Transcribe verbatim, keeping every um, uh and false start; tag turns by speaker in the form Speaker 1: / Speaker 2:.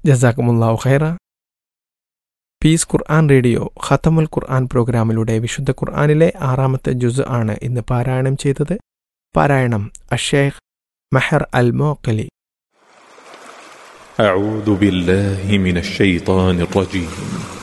Speaker 1: ജസാക്കുമുല്ലാഹു ഖൈറ. പീസ് ഖുർആൻ റേഡിയോ ഖത്തമുൽ ഖുർആൻ പ്രോഗ്രാമിലൂടെ വിശുദ്ധ ഖുർആനിലെ ആറാമത്തെ ജുസ് ആണ് ഇന്ന് പാരായണം ചെയ്തത്. പാരായണം അഷേഖ് മഹർ അൽ മോക്കലി.
Speaker 2: أعوذ بالله من الشيطان الرجيم.